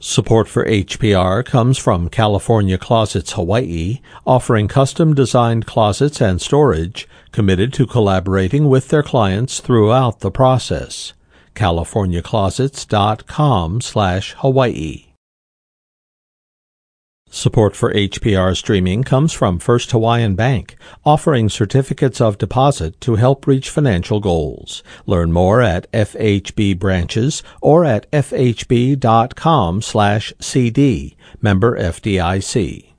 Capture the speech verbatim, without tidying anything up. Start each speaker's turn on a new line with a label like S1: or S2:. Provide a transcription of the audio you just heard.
S1: Support for H P R comes from California Closets Hawaii, offering custom-designed closets and storage, committed to collaborating with their clients throughout the process. california closets dot com slash Hawaii. Support for H P R streaming comes from First Hawaiian Bank, offering certificates of deposit to help reach financial goals. Learn more at F H B branches or at f h b dot com slash c d. Member F D I C.